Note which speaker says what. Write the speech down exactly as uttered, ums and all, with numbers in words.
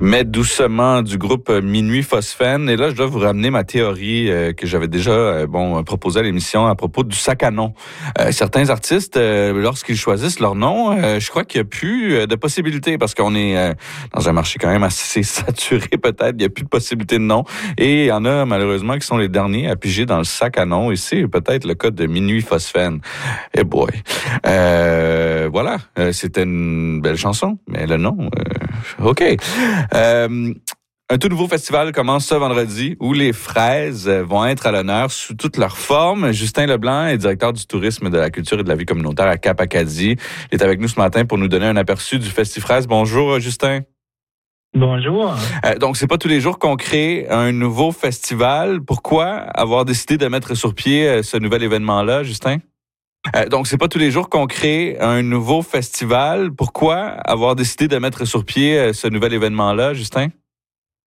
Speaker 1: Mais doucement du groupe Minuit Phosphène. Et là, je dois vous ramener ma théorie euh, que j'avais déjà euh, bon proposée à l'émission à propos du sac à nom. Euh, certains artistes, euh, lorsqu'ils choisissent leur nom, euh, je crois qu'il n'y a plus euh, de possibilités parce qu'on est euh, dans un marché quand même assez saturé peut-être. Il n'y a plus de possibilités de nom. Et il y en a malheureusement qui sont les derniers à piger dans le sac à nom. Et c'est peut-être le cas de Minuit Phosphène. Eh boy. Euh, voilà. Euh, c'était une belle chanson, mais le nom... Euh, OK. Euh, un tout nouveau festival commence ce vendredi où les fraises vont être à l'honneur sous toutes leurs formes. Justin Leblanc est directeur du tourisme, de la culture et de la vie communautaire à Cap-Acadie. Il est avec nous ce matin pour nous donner un aperçu du Festifraise. Bonjour, Justin.
Speaker 2: Bonjour.
Speaker 1: Euh, donc, c'est pas tous les jours qu'on crée un nouveau festival. Pourquoi avoir décidé de mettre sur pied ce nouvel événement-là, Justin? Euh, donc, c'est pas tous les jours qu'on crée un nouveau festival. Pourquoi avoir décidé de mettre sur pied ce nouvel événement-là, Justin?